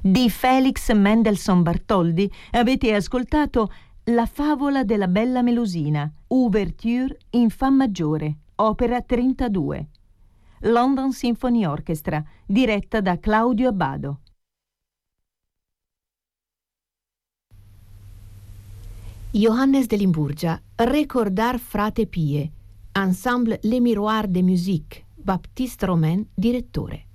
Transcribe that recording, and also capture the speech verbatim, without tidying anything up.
Di Felix Mendelssohn Bartholdy avete ascoltato La favola della bella Melusina, Ouverture in Fa maggiore, opera trentadue. London Symphony Orchestra, diretta da Claudio Abbado. Johannes de Limburgia, Recordar Frate Pie, Ensemble Les Miroirs de Musique, Baptiste Romain, direttore.